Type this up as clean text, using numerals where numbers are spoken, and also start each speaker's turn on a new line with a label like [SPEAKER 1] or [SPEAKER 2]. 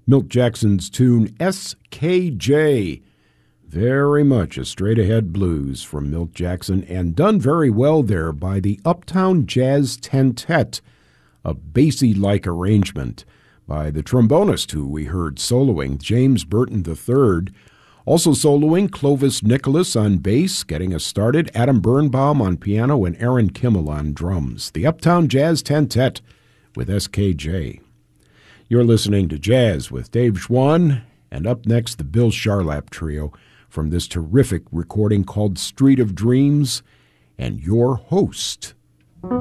[SPEAKER 1] Milt Jackson's tune SKJ. Very much a straight-ahead blues from Milt Jackson, and done very well there by the Uptown Jazz Tentet, a Basie-like arrangement by the trombonist who we heard soloing, James Burton III. Also soloing, Clovis Nicholas on bass, getting us started, Adam Birnbaum on piano, and Aaron Kimmel on drums. The Uptown Jazz Tentet with SKJ. You're listening to Jazz with Dave Schwann, and up next, the Bill Charlap Trio from this terrific recording called Street of Dreams, and your host,